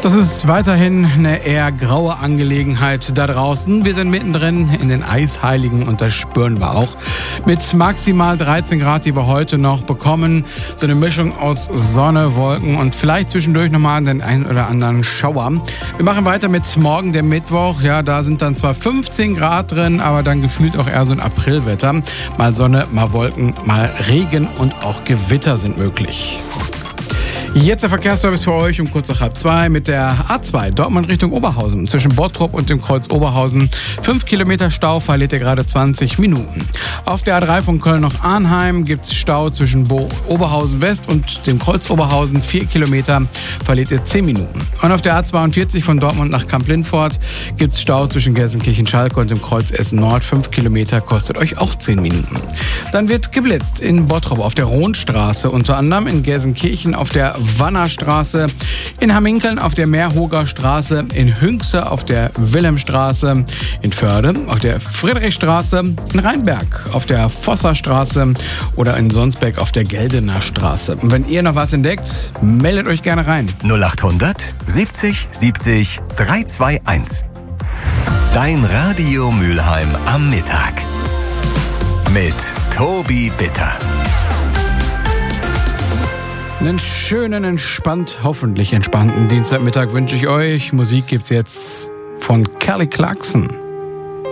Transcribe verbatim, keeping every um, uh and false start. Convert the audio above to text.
Das ist weiterhin eine eher graue Angelegenheit da draußen. Wir sind mittendrin in den Eisheiligen und das spüren wir auch. Mit maximal dreizehn Grad, die wir heute noch bekommen. So eine Mischung aus Sonne, Wolken und vielleicht zwischendurch nochmal den einen oder anderen Schauer. Wir machen weiter mit morgen, dem Mittwoch. Ja, da sind dann zwar fünfzehn Grad drin, aber dann gefühlt auch eher so ein Aprilwetter. Mal Sonne, mal Wolken, mal Regen und auch Gewitter sind möglich. Jetzt der Verkehrsservice für euch um kurz nach halb zwei mit der A zwei Dortmund Richtung Oberhausen. Zwischen Bottrop und dem Kreuz Oberhausen fünf Kilometer Stau, verliert ihr gerade zwanzig Minuten. Auf der A drei von Köln nach Arnheim gibt's Stau zwischen Bo- Oberhausen West und dem Kreuz Oberhausen, vier Kilometer, verliert ihr zehn Minuten. Und auf der A zweiundvierzig von Dortmund nach Kamp-Lindfort gibt's Stau zwischen Gelsenkirchen-Schalke und dem Kreuz Essen Nord, fünf Kilometer, kostet euch auch zehn Minuten. Dann wird geblitzt in Bottrop auf der Rohnstraße, unter anderem in Gelsenkirchen auf der Wannerstraße, in Hamminkeln auf der Meerhoger Straße, in Hünxe auf der Wilhelmstraße, in Förde auf der Friedrichstraße, in Rheinberg auf der Vosserstraße oder in Sonsbeck auf der Geldener Straße. Und wenn ihr noch was entdeckt, meldet euch gerne rein. null acht hundert siebzig siebzig dreihundertzweiundzwanzig. Dein Radio Mülheim am Mittag. Mit Tobi Bitter. Einen schönen, entspannt, hoffentlich entspannten Dienstagmittag wünsche ich euch. Musik gibt's jetzt von Kelly Clarkson.